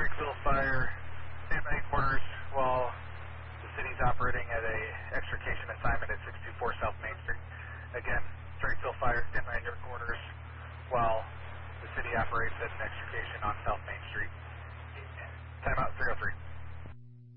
Drake Fire, stand by quarters while the city's operating at a extrication assignment at 624 South Main Street. Again, Drake Fire, stand by your quarters while the city operates at an extrication on South Main Street. Timeout 303.